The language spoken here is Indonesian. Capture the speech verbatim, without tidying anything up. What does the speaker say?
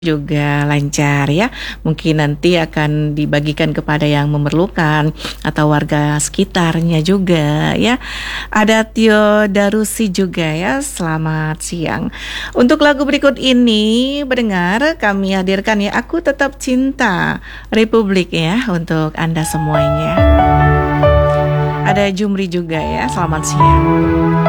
juga lancar ya. Mungkin nanti akan dibagikan kepada yang memerlukan atau warga sekitarnya juga ya. Ada Tio Darusi juga ya. Selamat siang. Untuk lagu berikut ini pendengar kami hadirkan ya Aku Tetap Cinta Republik ya untuk Anda semuanya. Ada Jumri juga ya. Selamat siang.